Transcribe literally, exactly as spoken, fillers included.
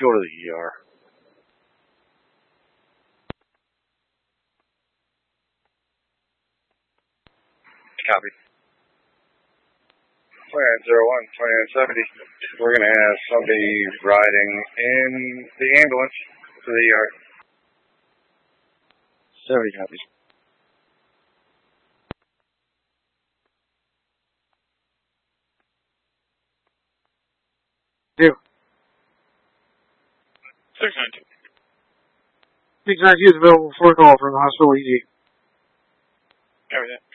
go to the E R. Copy. Plan zero one, twenty-nine seventy. We're going to have somebody riding in the ambulance to the E R. seventy copies. Two. six nine two. six nine two is available for a call from the hospital E G. Copy that.